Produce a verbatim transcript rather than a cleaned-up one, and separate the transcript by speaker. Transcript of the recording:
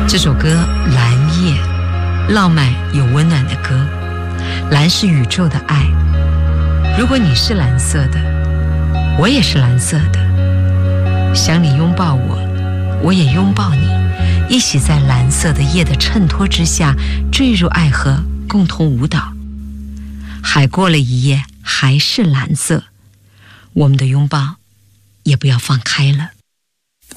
Speaker 1: 这首歌《蓝夜》，浪漫有温暖的歌。蓝是宇宙的爱，如果你是蓝色的，我也是蓝色的。想你拥抱我，我也拥抱你，一起在蓝色的夜的衬托之下坠入爱河，共同舞蹈。海过了一夜还是蓝色，我们的拥抱也不要放开了。